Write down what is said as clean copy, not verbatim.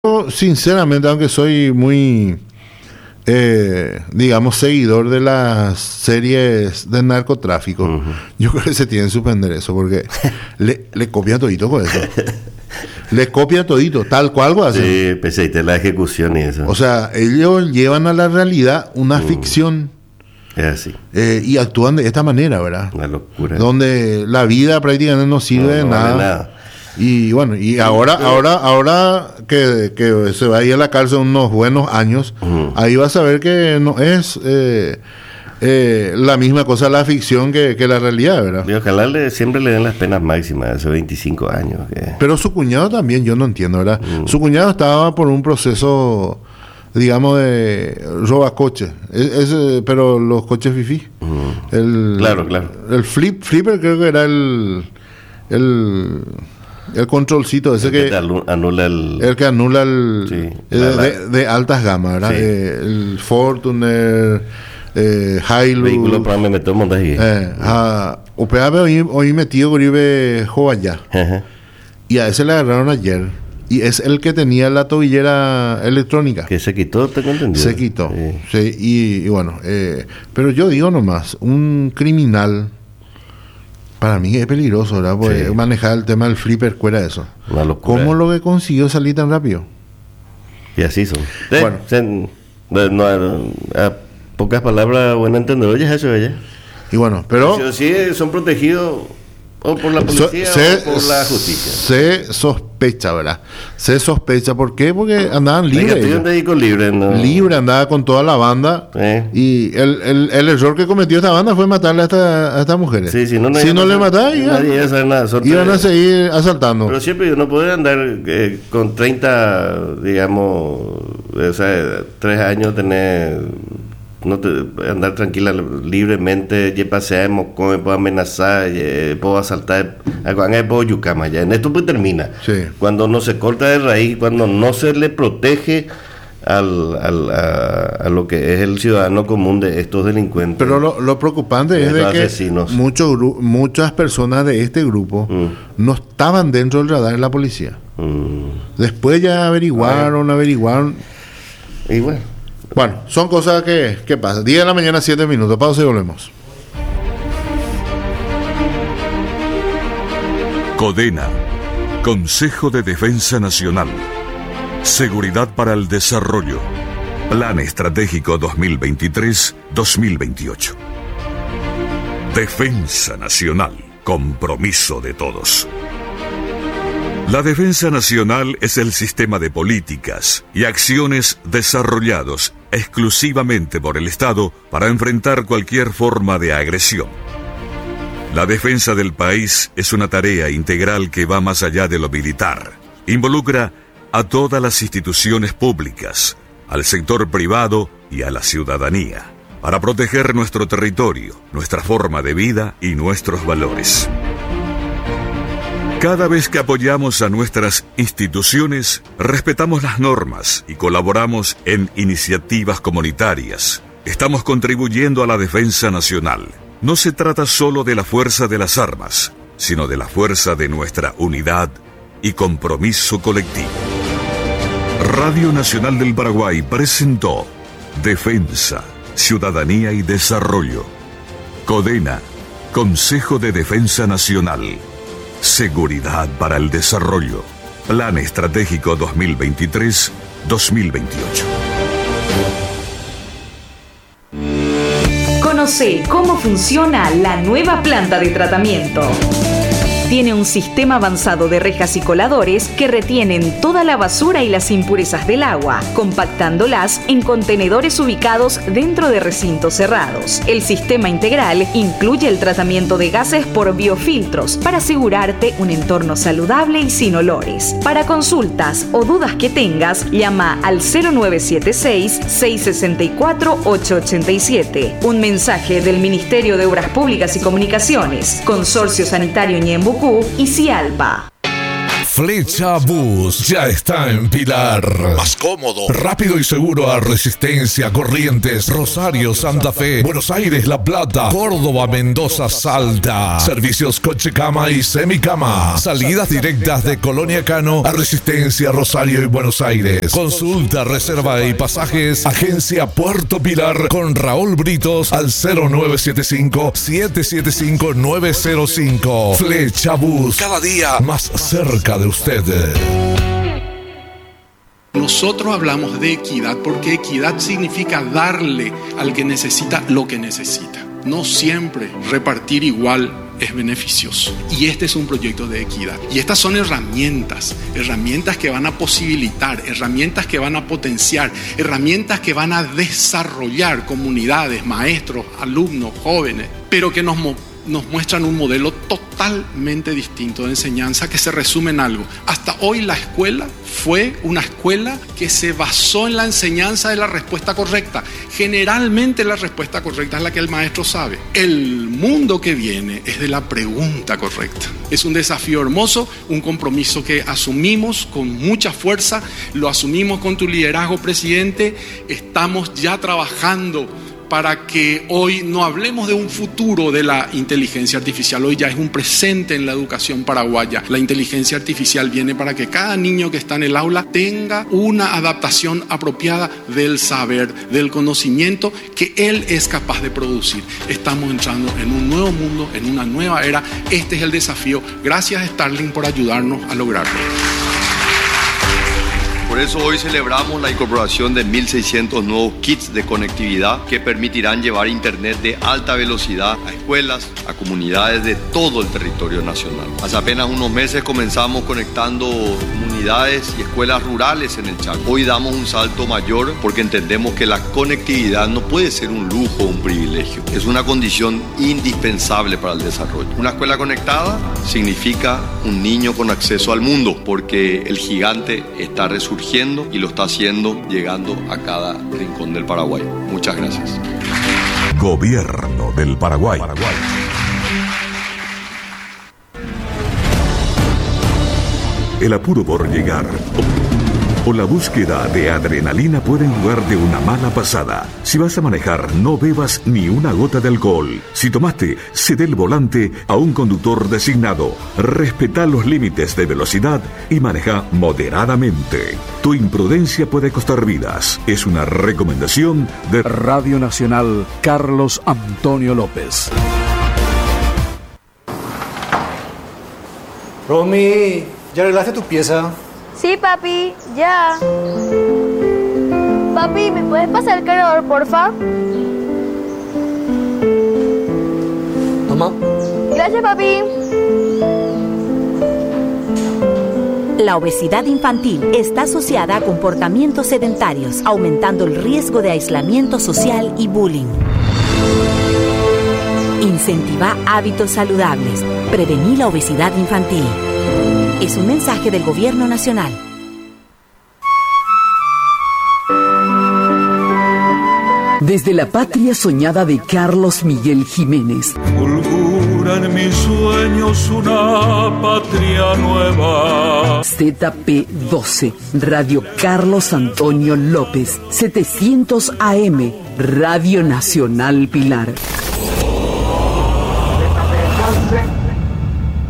Sinceramente, aunque soy muy, digamos, seguidor de las series de narcotráfico, yo creo que se tiene que suspender eso, porque le copia todito con eso. Le copia todito, tal cual lo hacen. Sí, pese a la ejecución y eso. O sea, ellos llevan a la realidad una ficción. Es así. Y actúan de esta manera, ¿verdad? Una locura. Donde la vida prácticamente no sirve de nada. Vale nada. Y bueno, y ahora que se va a ir a la cárcel unos buenos años, ahí vas a ver que no es la misma cosa la ficción que la realidad, ¿verdad? Y ojalá siempre le den las penas máximas, esos 25 años. Pero su cuñado también, yo no entiendo, ¿verdad? Su cuñado estaba por un proceso, digamos, de robacoches, pero los coches fifí. Claro. El flipper creo que era el controlcito ese que anula el que anula de altas gamas, ¿verdad? Sí. El Fortuner, Hilux, vehículo para me meter montaje. hoy metido Goribe Jovallá. Y a ese le agarraron ayer. Y es el que tenía la tobillera electrónica. Que se quitó, te entendido. Se quitó. Sí. Sí, y bueno, pero yo digo nomás, un criminal para mí es peligroso, ¿verdad? Porque manejar el tema del flipper fuera de eso. Una locura. ¿Cómo lo que consiguió salir tan rápido? Y así son. Bueno. A pocas palabras, buen entendedor, ya eso ella. Y bueno, pero sí son protegidos o por la policía o por la justicia. Se sospecha, ¿verdad? Se sospecha. ¿Por qué? Porque andaban libres. Libre, andaba con toda la banda. Y el error que cometió esta banda fue matarle a estas mujeres. Sí, si no le mataba, iban a seguir asaltando. Pero siempre no puede andar con 30, digamos, o sea, 3 años andar tranquila, libremente, paseamos, come, puedo amenazar, puedo asaltar, puedo yucama, ya en esto pues termina. Sí. Cuando no se corta de raíz, cuando no se le protege a lo que es el ciudadano común de estos delincuentes. Pero lo preocupante es de que asesinos. Muchas personas de este grupo no estaban dentro del radar de la policía. Después ya averiguaron. Y bueno, son cosas que pasan. 10 de la mañana, 7 minutos. Pausa y volvemos. CODENA, Consejo de Defensa Nacional. Seguridad para el Desarrollo. Plan Estratégico 2023-2028. Defensa Nacional. Compromiso de todos. La defensa nacional es el sistema de políticas y acciones desarrollados exclusivamente por el Estado para enfrentar cualquier forma de agresión. La defensa del país es una tarea integral que va más allá de lo militar. Involucra a todas las instituciones públicas, al sector privado y a la ciudadanía, para proteger nuestro territorio, nuestra forma de vida y nuestros valores. Cada vez que apoyamos a nuestras instituciones, respetamos las normas y colaboramos en iniciativas comunitarias. Estamos contribuyendo a la defensa nacional. No se trata solo de la fuerza de las armas, sino de la fuerza de nuestra unidad y compromiso colectivo. Radio Nacional del Paraguay presentó Defensa, Ciudadanía y Desarrollo. CODENA, Consejo de Defensa Nacional. Seguridad para el Desarrollo. Plan Estratégico 2023-2028. Conoce cómo funciona la nueva planta de tratamiento. Tiene un sistema avanzado de rejas y coladores que retienen toda la basura y las impurezas del agua, compactándolas en contenedores ubicados dentro de recintos cerrados. El sistema integral incluye el tratamiento de gases por biofiltros para asegurarte un entorno saludable y sin olores. Para consultas o dudas que tengas, llama al 0976-664-887. Un mensaje del Ministerio de Obras Públicas y Comunicaciones, Consorcio Sanitario Ñembucú y Cialpa. Flecha Bus ya está en Pilar. Más cómodo, rápido y seguro a Resistencia, Corrientes, Rosario, Santa Fe, Buenos Aires, La Plata, Córdoba, Mendoza, Salta. Servicios coche cama y semicama. Salidas directas de Colonia Cano a Resistencia, Rosario y Buenos Aires. Consulta, reserva y pasajes. Agencia Puerto Pilar con Raúl Britos al 0975-775-905. Flecha Bus, cada día más cerca de usted. Nosotros hablamos de equidad porque equidad significa darle al que necesita lo que necesita. No siempre repartir igual es beneficioso. Y este es un proyecto de equidad. Y estas son herramientas que van a posibilitar, herramientas que van a potenciar, herramientas que van a desarrollar comunidades, maestros, alumnos, jóvenes, pero que nos muestran un modelo totalmente distinto de enseñanza que se resume en algo. Hasta hoy la escuela fue una escuela que se basó en la enseñanza de la respuesta correcta. Generalmente la respuesta correcta es la que el maestro sabe. El mundo que viene es de la pregunta correcta. Es un desafío hermoso, un compromiso que asumimos con mucha fuerza, lo asumimos con tu liderazgo, presidente. Estamos ya trabajando para que hoy no hablemos de un futuro de la inteligencia artificial. Hoy ya es un presente en la educación paraguaya. La inteligencia artificial viene para que cada niño que está en el aula tenga una adaptación apropiada del saber, del conocimiento que él es capaz de producir. Estamos entrando en un nuevo mundo, en una nueva era. Este es el desafío. Gracias, Starlink, por ayudarnos a lograrlo. Por eso hoy celebramos la incorporación de 1.600 nuevos kits de conectividad que permitirán llevar internet de alta velocidad a escuelas, a comunidades de todo el territorio nacional. Hace apenas unos meses comenzamos conectando comunidades y escuelas rurales en el Chaco. Hoy damos un salto mayor porque entendemos que la conectividad no puede ser un lujo o un privilegio. Es una condición indispensable para el desarrollo. Una escuela conectada significa un niño con acceso al mundo, porque el gigante está resurgiendo y lo está haciendo llegando a cada rincón del Paraguay. Muchas gracias. Gobierno del Paraguay. El apuro por llegar o la búsqueda de adrenalina pueden jugar de una mala pasada. Si vas a manejar, no bebas ni una gota de alcohol. Si tomaste, cede el volante a un conductor designado. Respeta los límites de velocidad y maneja moderadamente. Tu imprudencia puede costar vidas. Es una recomendación de Radio Nacional Carlos Antonio López. Romy, ¿ya arreglaste tu pieza? Sí, papi, ya. Papi, ¿me puedes pasar el cargador, porfa? Toma. Gracias, papi. La obesidad infantil está asociada a comportamientos sedentarios, aumentando el riesgo de aislamiento social y bullying. Incentiva hábitos saludables. Prevenir la obesidad infantil. Es un mensaje del Gobierno Nacional. Desde la patria soñada de Carlos Miguel Jiménez. Fulgura en mis sueños una patria nueva. ZP12, Radio Carlos Antonio López, 700 AM, Radio Nacional Pilar.